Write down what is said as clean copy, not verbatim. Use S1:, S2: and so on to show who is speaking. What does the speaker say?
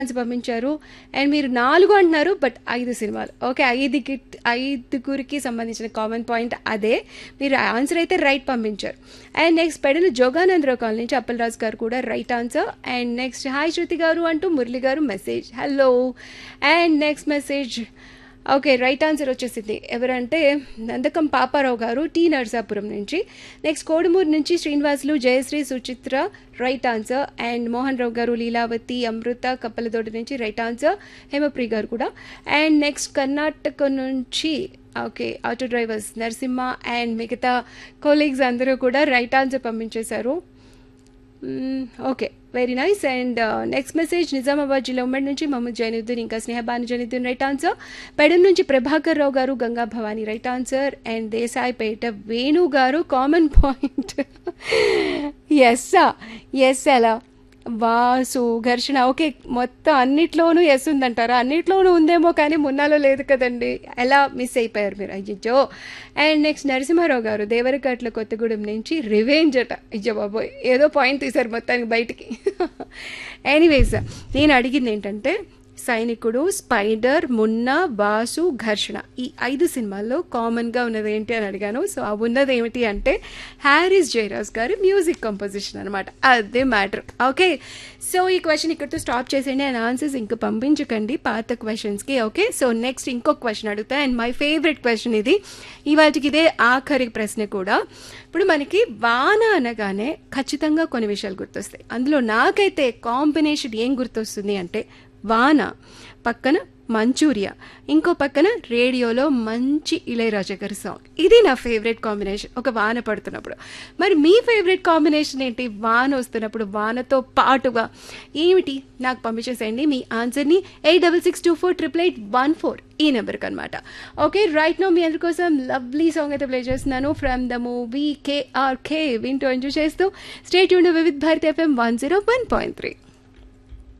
S1: Answer పంపించారు. And మీరు 4 అంటున్నారు, బట్ 5 సినిమాలు. ఓకే, ఐదుగురికి సంబంధించిన కామన్ పాయింట్ అదే. మీరు ఆన్సర్ అయితే రైట్ పంపించారు. అండ్ నెక్స్ట్ పెడలు జోగానందరావు కాలనీ నుంచి అప్పలరాజు గారు కూడా right answer. And next hi శృతి గారు అంటూ మురళి గారు message hello. And next message okay right answer వచ్చేసింది. ఎవరంటే నందకం పాపారావు గారు టీ నర్సాపురం నుంచి. నెక్స్ట్ కోడుమూరు నుంచి Srinivasulu Jayashree Suchitra right answer. And Mohan Rao గారు లీలావతి అమృత కప్పలతోటి నుంచి రైట్ ఆన్సర్. హేమప్రి గారు కూడా. అండ్ నెక్స్ట్ కర్ణాటక నుంచి okay auto drivers Narasimha and మిగతా కొలీగ్స్ అందరూ కూడా రైట్ ఆన్సర్ పంపించేశారు. Okay very nice. And next message Nizamabad జిల్లా ఉమ్మడి నుంచి మహమ్మద్ జైనుద్దీన్ ఇంకా స్నేహబాను జైనుద్దీన్ రైట్ ఆన్సర్. పెడన్ నుంచి ప్రభాకర్ రావు గారు Ganga Bhavani right answer. And Desaipet Venu గారు కామన్ పాయింట్ ఎస్ అలా వాసు ఘర్షణ ఓకే మొత్తం అన్నిట్లోనూ ఎస్ ఉందంటారా? అన్నిట్లోనూ ఉందేమో కానీ మున్నాలో లేదు కదండి, ఎలా మిస్ అయిపోయారు మీరు, అయ్యో. అండ్ నెక్స్ట్ నరసింహారావు గారు దేవరకట్ల కొత్తగూడెం నుంచి రివెంజ్ అట. అయ్యో బాబోయ్, ఏదో పాయింట్ తీశారు మొత్తానికి బయటికి. ఎనీవేస్ నేను అడిగింది ఏంటంటే సైనికుడు, స్పైడర్, మున్నా, వాసు, ఘర్షణ ఈ 5 సినిమాల్లో కామన్గా ఉన్నది ఏంటి అని అడిగాను. సో ఆ ఉన్నది ఏమిటి అంటే హ్యారిస్ జయరాజ్ గారి మ్యూజిక్ కంపోజిషన్ అనమాట. అదే మ్యాటర్. ఓకే, సో ఈ క్వశ్చన్ ఇక్కడితో స్టాప్ చేసేయండి అండ్ ఆన్సర్స్ ఇంకా పంపించకండి పాత క్వశ్చన్స్కి. ఓకే, సో నెక్స్ట్ ఇంకొక క్వశ్చన్ అడుగుతా. అండ్ మై ఫేవరెట్ క్వశ్చన్ ఇది, ఇవాళకి ఇదే ఆఖరి ప్రశ్న కూడా. ఇప్పుడు మనకి వాన అనగానే ఖచ్చితంగా కొన్ని విషయాలు గుర్తొస్తాయి. అందులో నాకైతే కాంబినేషన్ ఏం గుర్తొస్తుంది అంటే వాన పక్కన మంచూరియా, ఇంకో పక్కన రేడియోలో మంచి ఇళయరాజా గారి సాంగ్. ఇది నా ఫేవరెట్ కాంబినేషన్ ఒక వాన పడుతున్నప్పుడు. మరి మీ ఫేవరెట్ కాంబినేషన్ ఏంటి వాన వస్తున్నప్పుడు, వానతో పాటుగా ఏమిటి? నాకు పంపించేసేయండి మీ ఆన్సర్ని 8662488814 ఈ నెంబర్కి అనమాట. ఓకే, రైట్ నో మీ అందరి కోసం లవ్లీ సాంగ్ అయితే ప్లే చేస్తున్నాను ఫ్రమ్ ద మూవీ KRK. వింటూ ఎంజాయ్ చేస్తూ stay tuned with Bharati FM 101.3.